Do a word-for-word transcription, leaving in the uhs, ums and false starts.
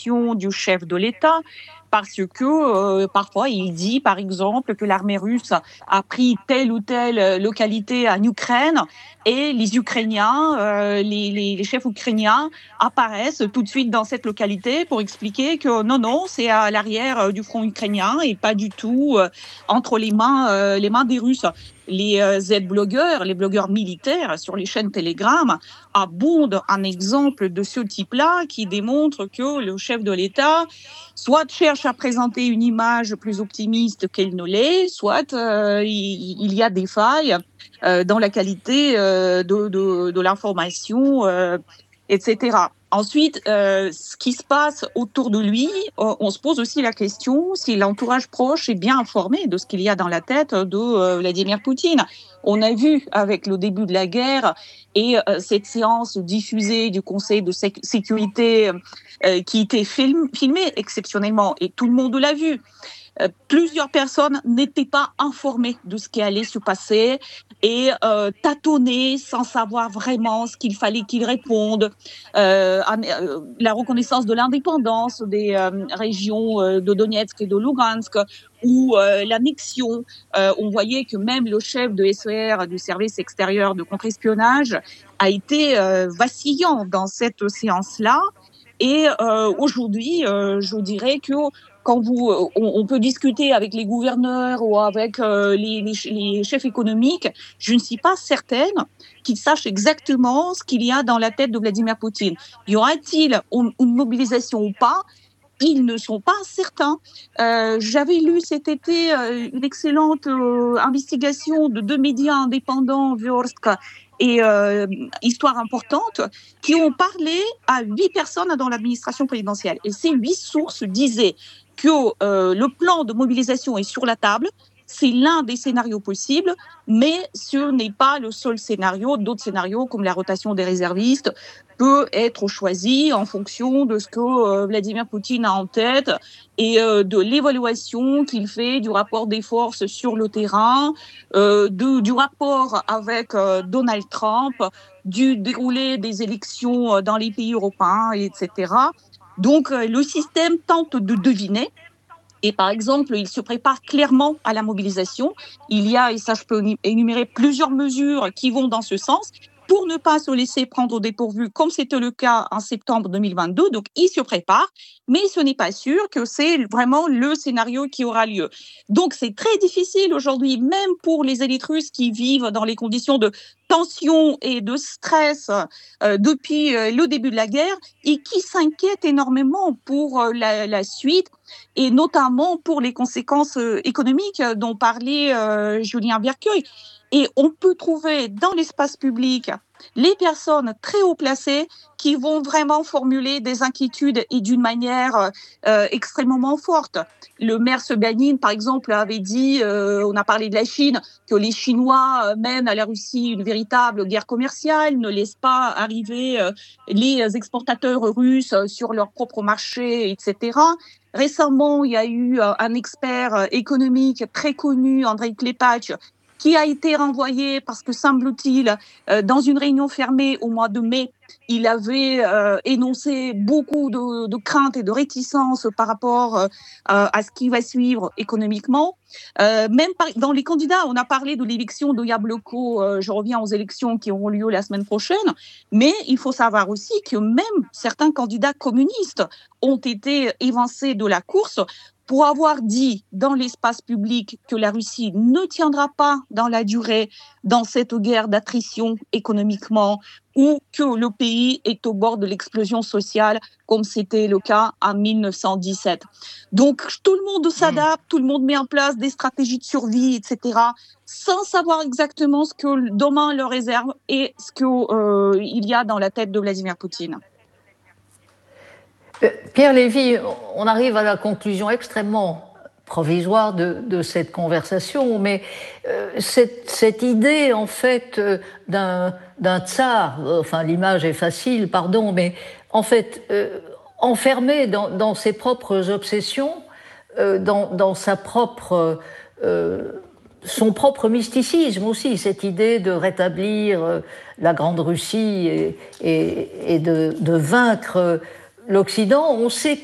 mobilisation du chef de l'État, parce que euh, parfois il dit, par exemple, que l'armée russe a pris telle ou telle localité en Ukraine et les Ukrainiens, euh, les, les, les chefs ukrainiens apparaissent tout de suite dans cette localité pour expliquer que non, non, c'est à l'arrière du front ukrainien et pas du tout euh, entre les mains, euh, les mains des Russes. Les euh, Z-blogueurs, les blogueurs militaires sur les chaînes Telegram abondent un exemple de ce type-là qui démontre que le chef de l'État soit cherche à présenter une image plus optimiste qu'elle ne l'est, soit euh, il, il y a des failles euh, dans la qualité euh, de, de, de l'information, euh, et cetera. Ensuite, euh, ce qui se passe autour de lui, euh, on se pose aussi la question si l'entourage proche est bien informé de ce qu'il y a dans la tête de euh, Vladimir Poutine. On a vu avec le début de la guerre et euh, cette séance diffusée du Conseil de sé- sécurité euh, qui était film- filmée exceptionnellement, et tout le monde l'a vu. Euh, plusieurs personnes n'étaient pas informées de ce qui allait se passer et euh, tâtonnaient sans savoir vraiment ce qu'il fallait qu'ils répondent. Euh, euh, la reconnaissance de l'indépendance des euh, régions euh, de Donetsk et de Lugansk ou euh, l'annexion. Euh, on voyait que même le chef de S E R, du service extérieur de contre-espionnage, a été euh, vacillant dans cette séance-là. Et euh, aujourd'hui, euh, je dirais que quand vous, on, on peut discuter avec les gouverneurs ou avec euh, les, les, les chefs économiques, je ne suis pas certaine qu'ils sachent exactement ce qu'il y a dans la tête de Vladimir Poutine. Y aura-t-il une, une mobilisation ou pas? Ils ne sont pas certains. Euh, j'avais lu cet été euh, une excellente euh, investigation de deux médias indépendants, Vyorsk et euh, Histoire importante, qui ont parlé à huit personnes dans l'administration présidentielle. Et ces huit sources disaient que euh, le plan de mobilisation est sur la table, c'est l'un des scénarios possibles, mais ce n'est pas le seul scénario. D'autres scénarios, comme la rotation des réservistes, peut être choisi en fonction de ce que euh, Vladimir Poutine a en tête et euh, de l'évaluation qu'il fait du rapport des forces sur le terrain, euh, de, du rapport avec euh, Donald Trump, du déroulé des élections dans les pays européens, et cetera. Donc, euh, le système tente de deviner. Et par exemple, il se prépare clairement à la mobilisation. Il y a, et ça je peux énumérer, plusieurs mesures qui vont dans ce sens pour ne pas se laisser prendre au dépourvu, comme c'était le cas en septembre deux mille vingt-deux. Donc, il se prépare, mais ce n'est pas sûr que c'est vraiment le scénario qui aura lieu. Donc, c'est très difficile aujourd'hui, même pour les élites russes qui vivent dans les conditions de tension et de stress euh, depuis euh, le début de la guerre et qui s'inquiètent énormément pour euh, la, la suite, et notamment pour les conséquences euh, économiques dont parlait euh, Julien Viercueil. Et on peut trouver dans l'espace public les personnes très haut placées qui vont vraiment formuler des inquiétudes et d'une manière euh, extrêmement forte. Le maire Sobyanin, par exemple, avait dit, euh, on a parlé de la Chine, que les Chinois mènent à la Russie une véritable guerre commerciale, ne laissent pas arriver euh, les exportateurs russes sur leur propre marché, et cetera. Récemment, il y a eu un expert économique très connu, Andrei Klepach, qui a été renvoyé parce que, semble-t-il, euh, dans une réunion fermée au mois de mai, il avait euh, énoncé beaucoup de, de craintes et de réticences par rapport euh, à ce qui va suivre économiquement. Euh, même par, dans les candidats, on a parlé de l'élection de Yabloko, euh, je reviens aux élections qui auront lieu la semaine prochaine, mais il faut savoir aussi que même certains candidats communistes ont été évincés de la course pour avoir dit dans l'espace public que la Russie ne tiendra pas dans la durée dans cette guerre d'attrition économiquement, ou que le pays est au bord de l'explosion sociale, comme c'était le cas en mille neuf cent dix-sept. Donc tout le monde s'adapte, tout le monde met en place des stratégies de survie, et cetera, sans savoir exactement ce que demain leur réserve et ce qu'il euh, y a dans la tête de Vladimir Poutine. Pierre Lévy, on arrive à la conclusion extrêmement provisoire de, de cette conversation, mais euh, cette, cette idée, en fait, euh, d'un, d'un tsar, enfin l'image est facile, pardon, mais en fait, euh, enfermé dans, dans ses propres obsessions, euh, dans, dans sa propre... Euh, son propre mysticisme aussi, cette idée de rétablir euh, la Grande Russie et, et, et de, de vaincre l'Occident. On sait